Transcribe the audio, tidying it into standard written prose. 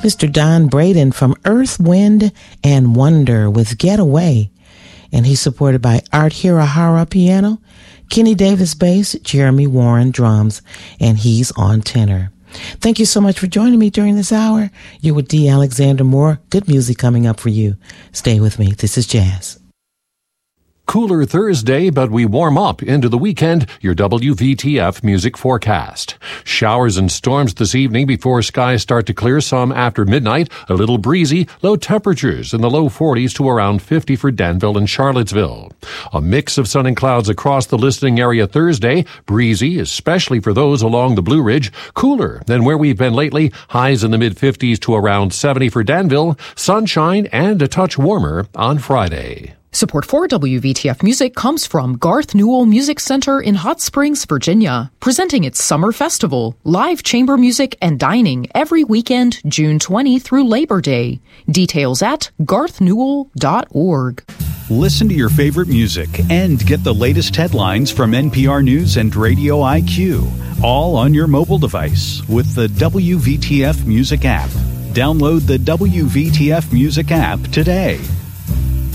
Mr. Don Braden from Earth, Wind, and Wonder with Getaway. And he's supported by Art Hirahara piano, Kenny Davis bass, Jeremy Warren drums, and he's on tenor. Thank you so much for joining me during this hour. You're with D. Alexander Moore. Good music coming up for you. Stay with me. This is Jazz. Cooler Thursday, but we warm up into the weekend. Your WVTF music forecast. Showers and storms this evening before skies start to clear some after midnight. A little breezy. Low temperatures in the low 40s to around 50 for Danville and Charlottesville. A mix of sun and clouds across the listening area Thursday. Breezy, especially for those along the Blue Ridge. Cooler than where we've been lately. Highs in the mid-50s to around 70 for Danville. Sunshine and a touch warmer on Friday. Support for WVTF Music comes from Garth Newell Music Center in Hot Springs, Virginia, presenting its Summer Festival, live chamber music and dining every weekend, June 20 through Labor Day. Details at garthnewell.org. Listen to your favorite music and get the latest headlines from NPR News and Radio IQ, all on your mobile device with the WVTF Music app. Download the WVTF Music app today.